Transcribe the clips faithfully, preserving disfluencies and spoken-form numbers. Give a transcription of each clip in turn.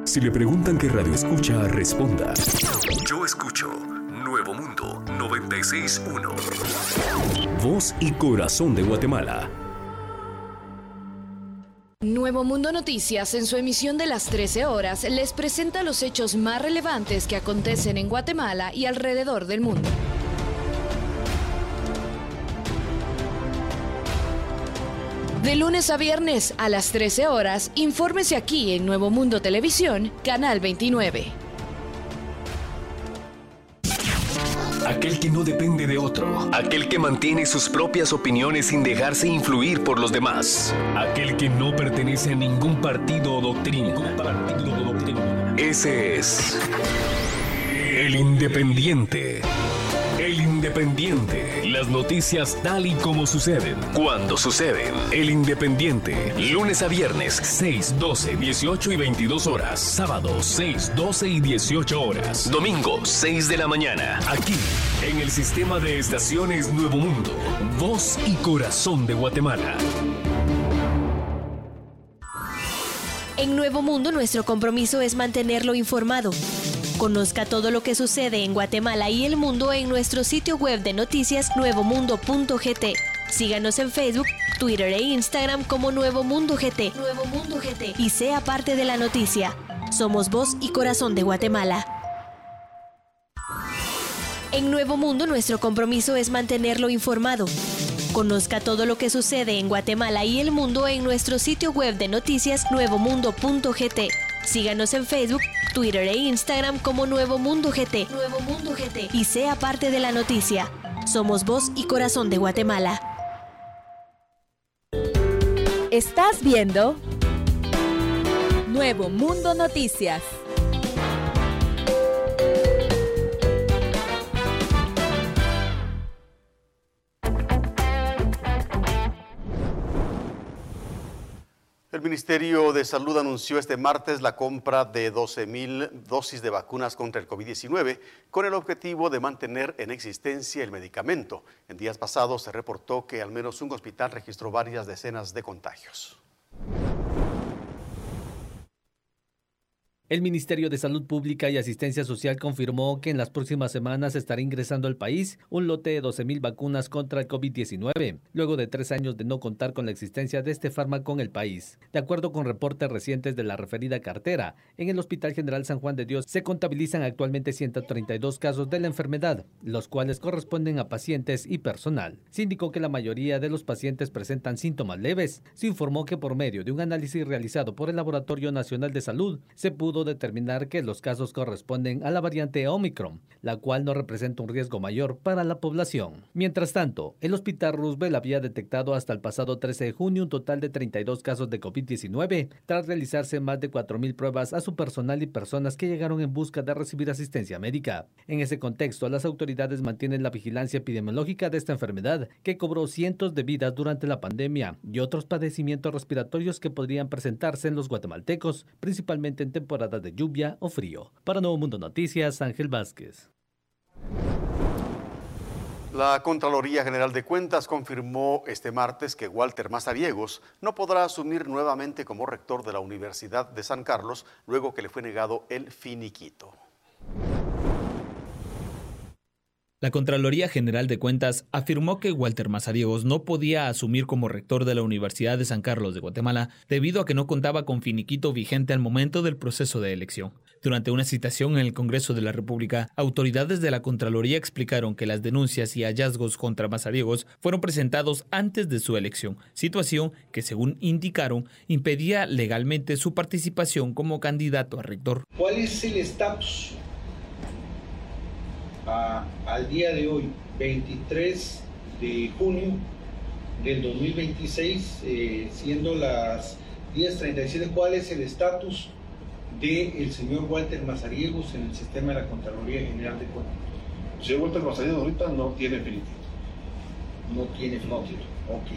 Si le preguntan qué radio escucha, responda: yo escucho Nuevo Mundo noventa y seis punto uno. Voz y corazón de Guatemala. Nuevo Mundo Noticias, en su emisión de las trece horas, les presenta los hechos más relevantes que acontecen en Guatemala y alrededor del mundo. De lunes a viernes a las trece horas, infórmese aquí en Nuevo Mundo Televisión, Canal veintinueve. Aquel que no depende de otro. Aquel que mantiene sus propias opiniones sin dejarse influir por los demás. Aquel que no pertenece a ningún partido o doctrina. Partido o doctrina. Ese es el Independiente. El Independiente. Las noticias tal y como suceden, cuando suceden. El Independiente. Lunes a viernes, seis, doce, dieciocho y veintidós horas. Sábado, seis, doce y dieciocho horas. Domingo, seis de la mañana. Aquí, en el sistema de estaciones Nuevo Mundo. Voz y corazón de Guatemala. En Nuevo Mundo, nuestro compromiso es mantenerlo informado. Conozca todo lo que sucede en Guatemala y el mundo en nuestro sitio web de noticias nuevo mundo punto g t. Síganos en Facebook, Twitter e Instagram como Nuevo Mundo G T. Nuevo Mundo G T. Y sea parte de la noticia. Somos voz y corazón de Guatemala. En Nuevo Mundo, nuestro compromiso es mantenerlo informado. Conozca todo lo que sucede en Guatemala y el mundo en nuestro sitio web de noticias nuevo mundo punto g t. Síganos en Facebook, Twitter e Instagram como Nuevo Mundo G T. Nuevo Mundo G T. Y sea parte de la noticia. Somos voz y corazón de Guatemala. Estás viendo Nuevo Mundo Noticias. El Ministerio de Salud anunció este martes la compra de doce mil dosis de vacunas contra el COVID diecinueve con el objetivo de mantener en existencia el medicamento. En días pasados se reportó que al menos un hospital registró varias decenas de contagios. El Ministerio de Salud Pública y Asistencia Social confirmó que en las próximas semanas estará ingresando al país un lote de doce mil vacunas contra el COVID diecinueve, luego de tres años de no contar con la existencia de este fármaco en el país. De acuerdo con reportes recientes de la referida cartera, en el Hospital General San Juan de Dios se contabilizan actualmente ciento treinta y dos casos de la enfermedad, los cuales corresponden a pacientes y personal. Se indicó que la mayoría de los pacientes presentan síntomas leves. Se informó que por medio de un análisis realizado por el Laboratorio Nacional de Salud, se pudo determinar que los casos corresponden a la variante Omicron, la cual no representa un riesgo mayor para la población. Mientras tanto, el Hospital Roosevelt había detectado hasta el pasado trece de junio un total de treinta y dos casos de COVID diecinueve, tras realizarse más de cuatro mil pruebas a su personal y personas que llegaron en busca de recibir asistencia médica. En ese contexto, las autoridades mantienen la vigilancia epidemiológica de esta enfermedad, que cobró cientos de vidas durante la pandemia y otros padecimientos respiratorios que podrían presentarse en los guatemaltecos, principalmente en temporada de lluvia o frío. Para Nuevo Mundo Noticias, Ángel Vázquez. La Contraloría General de Cuentas confirmó este martes que Walter Mazariegos no podrá asumir nuevamente como rector de la Universidad de San Carlos luego que le fue negado el finiquito. La Contraloría General de Cuentas afirmó que Walter Mazariegos no podía asumir como rector de la Universidad de San Carlos de Guatemala debido a que no contaba con finiquito vigente al momento del proceso de elección. Durante una citación en el Congreso de la República, autoridades de la Contraloría explicaron que las denuncias y hallazgos contra Mazariegos fueron presentados antes de su elección, situación que, según indicaron, impedía legalmente su participación como candidato a rector. ¿Cuál es el estatus A, al día de hoy, veintitrés de junio del dos mil veintiséis, eh, siendo las diez treinta y siete, cuál es el estatus del señor Walter Mazariegos en el sistema de la Contraloría General de Cuentas? El señor Walter Mazariegos ahorita no tiene finiquito. No tiene finiquito, ok.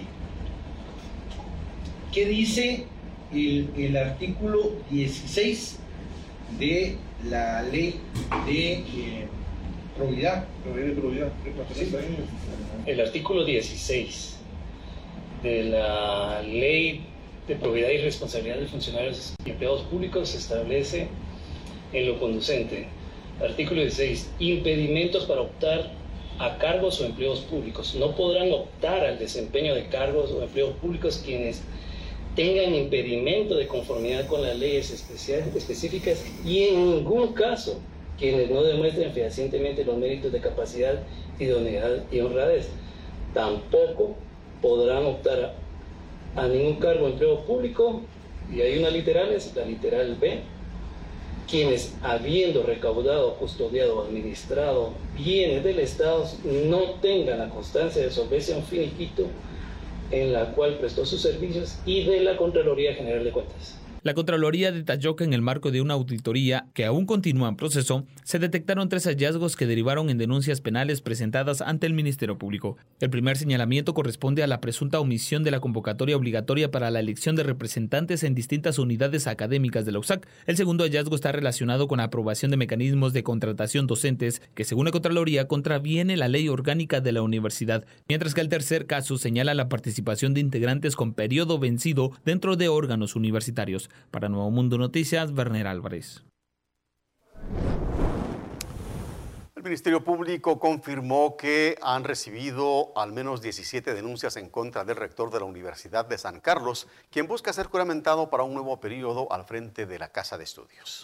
¿Qué dice el, el artículo dieciséis de la ley de... Eh, Probidad. Sí. El artículo dieciséis de la ley de probidad y responsabilidad de funcionarios y empleados públicos se establece en lo conducente. Artículo dieciséis. Impedimentos para optar a cargos o empleos públicos. No podrán optar al desempeño de cargos o empleos públicos quienes tengan impedimento de conformidad con las leyes específicas y en ningún caso quienes no demuestren fehacientemente los méritos de capacidad, idoneidad y honradez. Tampoco podrán optar a, a ningún cargo o empleo público, y hay unas literales, la literal B, quienes habiendo recaudado, custodiado o administrado bienes del Estado no tengan la constancia de solvencia un finiquito en la cual prestó sus servicios y de la Contraloría General de Cuentas. La Contraloría detalló que en el marco de una auditoría que aún continúa en proceso, se detectaron tres hallazgos que derivaron en denuncias penales presentadas ante el Ministerio Público. El primer señalamiento corresponde a la presunta omisión de la convocatoria obligatoria para la elección de representantes en distintas unidades académicas de la U S A C. El segundo hallazgo está relacionado con la aprobación de mecanismos de contratación docentes que, según la Contraloría, contraviene la ley orgánica de la universidad, mientras que el tercer caso señala la participación de integrantes con periodo vencido dentro de órganos universitarios. Para Nuevo Mundo Noticias, Werner Álvarez. El Ministerio Público confirmó que han recibido al menos diecisiete denuncias en contra del rector de la Universidad de San Carlos, quien busca ser juramentado para un nuevo periodo al frente de la Casa de Estudios.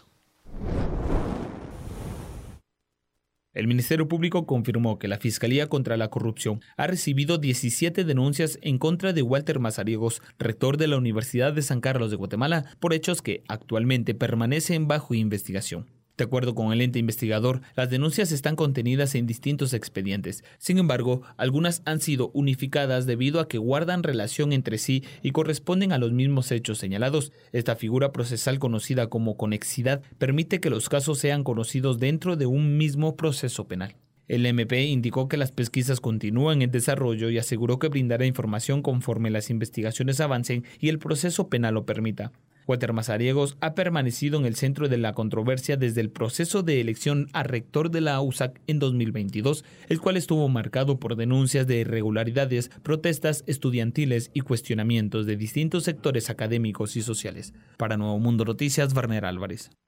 El Ministerio Público confirmó que la Fiscalía contra la Corrupción ha recibido diecisiete denuncias en contra de Walter Mazariegos, rector de la Universidad de San Carlos de Guatemala, por hechos que actualmente permanecen bajo investigación. De acuerdo con el ente investigador, las denuncias están contenidas en distintos expedientes. Sin embargo, algunas han sido unificadas debido a que guardan relación entre sí y corresponden a los mismos hechos señalados. Esta figura procesal conocida como conexidad permite que los casos sean conocidos dentro de un mismo proceso penal. El M P indicó que las pesquisas continúan en desarrollo y aseguró que brindará información conforme las investigaciones avancen y el proceso penal lo permita. Walter Mazariegos ha permanecido en el centro de la controversia desde el proceso de elección a rector de la U S A C en dos mil veintidós, el cual estuvo marcado por denuncias de irregularidades, protestas estudiantiles y cuestionamientos de distintos sectores académicos y sociales. Para Nuevo Mundo Noticias, Werner Álvarez.